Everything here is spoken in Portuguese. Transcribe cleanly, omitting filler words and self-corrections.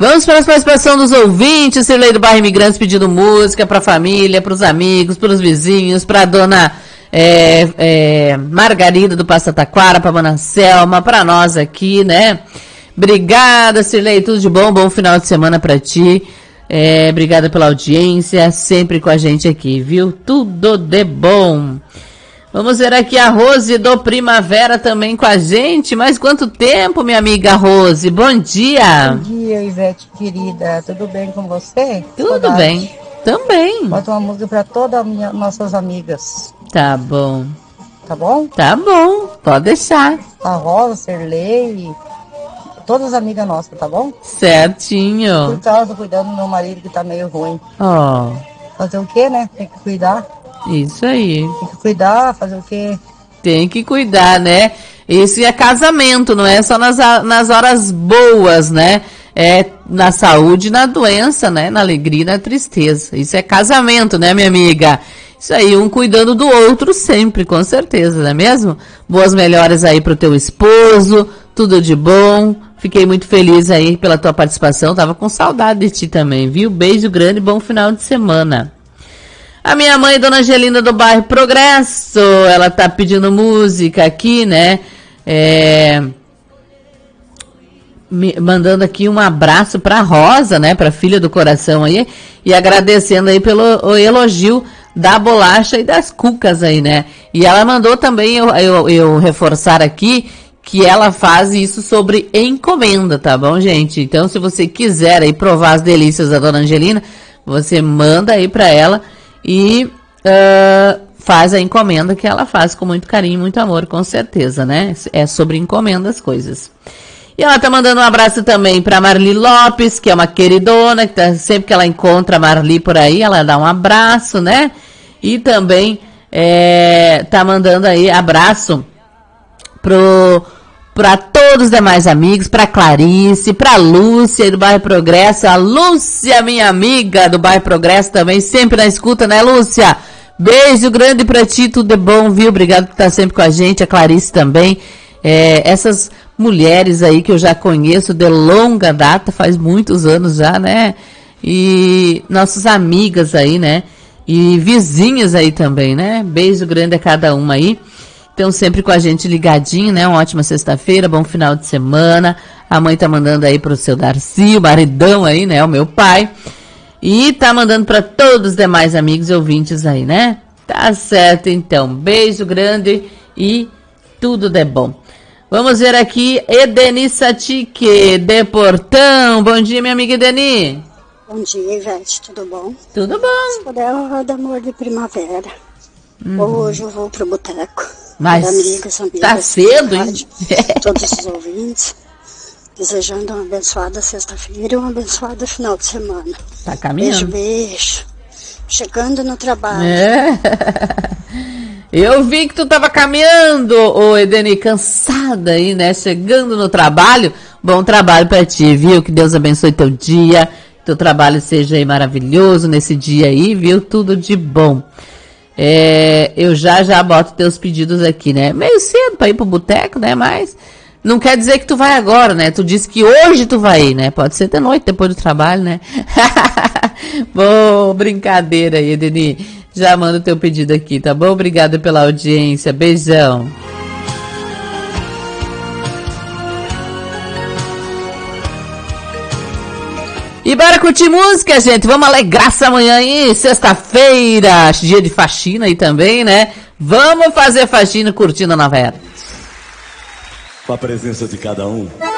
Vamos para a participação dos ouvintes. Cirlei do Bairro Imigrantes pedindo música para a família, para os amigos, para os vizinhos, para a dona Margarida do Passo Taquara, para a Mana Selma, para nós aqui, né? Obrigada, Cirlei, tudo de bom, bom final de semana para ti. Obrigada pela audiência, sempre com a gente aqui, viu? Tudo de bom. Vamos ver aqui a Rose do Primavera também com a gente. Mas quanto tempo, minha amiga Rose? Bom dia. Bom dia, Ivete, querida. Tudo bem com você? Tudo Saudade. bem. Também. Bota uma música para todas as nossas amigas. Tá bom. Tá bom? Tá bom. Pode deixar. A Rosa, Serlei, todas as amigas nossas, tá bom? Certinho. Por causa, cuidando do meu marido que tá meio ruim. Ó. Fazer o quê, né? Tem que cuidar. Isso aí. Tem que cuidar, fazer o quê? Tem que cuidar, né? Esse é casamento, não é só nas horas boas, né? É na saúde e na doença, né? Na alegria e na tristeza. Isso é casamento, né, minha amiga? Isso aí, um cuidando do outro sempre, com certeza, não é mesmo? Boas melhoras aí pro teu esposo, tudo de bom. Fiquei muito feliz aí pela tua participação. Tava com saudade de ti também, viu? Beijo grande e bom final de semana. A minha mãe, Dona Angelina do Bairro Progresso, ela tá pedindo música aqui, né? Mandando aqui um abraço pra Rosa, né? Pra filha do coração aí. E agradecendo aí pelo elogio da bolacha e das cucas aí, né? E ela mandou também eu reforçar aqui que ela faz isso sobre encomenda, tá bom, gente? Então, se você quiser aí provar as delícias da Dona Angelina, você manda aí pra ela e faz a encomenda que ela faz com muito carinho, muito amor, com certeza, né? É sobre encomenda as coisas. E ela tá mandando um abraço também pra Marli Lopes, que é uma queridona, que tá, sempre que ela encontra a Marli por aí, ela dá um abraço, né? E também tá mandando aí abraço para todos os demais amigos, para Clarice, para Lúcia do Bairro Progresso, a Lúcia, minha amiga do Bairro Progresso também, sempre na escuta, né, Lúcia? Beijo grande para ti, tudo de bom, viu? Obrigado por estar sempre com a gente, a Clarice também. Essas mulheres aí que eu já conheço de longa data, faz muitos anos já, né? E nossas amigas aí, né? E vizinhas aí também, né? Beijo grande a cada uma aí. Então, sempre com a gente ligadinho, né? Uma ótima sexta-feira, bom final de semana. A mãe tá mandando aí pro seu Darcy, o maridão aí, né? O meu pai. E tá mandando para todos os demais amigos e ouvintes aí, né? Tá certo, então. Beijo grande e tudo de bom. Vamos ver aqui, Edeni Satique, de Portão. Bom dia, minha amiga Edeni. Bom dia, Ivete, tudo bom? Tudo bom. Se puder, eu rodo Amor de Primavera. Hoje eu vou pro boteco. Mas amigas, tá cedo, hein? Todos os ouvintes. Desejando uma abençoada sexta-feira e um abençoado final de semana. Tá caminhando. Beijo. Chegando no trabalho. Eu vi que tu tava caminhando, ô Edeni, cansada aí, né? Chegando no trabalho. Bom trabalho pra ti, viu? Que Deus abençoe teu dia. Teu trabalho seja aí maravilhoso nesse dia aí, viu? Tudo de bom. Eu já boto teus pedidos aqui, né? Meio cedo pra ir pro boteco, né? Mas não quer dizer que tu vai agora, né? Tu disse que hoje tu vai ir, né? Pode ser de noite, depois do trabalho, né? Bom, brincadeira aí, Edeni. Já manda o teu pedido aqui, tá bom? Obrigada pela audiência. Beijão. E bora curtir música, gente. Vamos alegrar essa manhã aí, sexta-feira, dia de faxina aí também, né? Vamos fazer faxina curtindo a novela. Com a presença de cada um.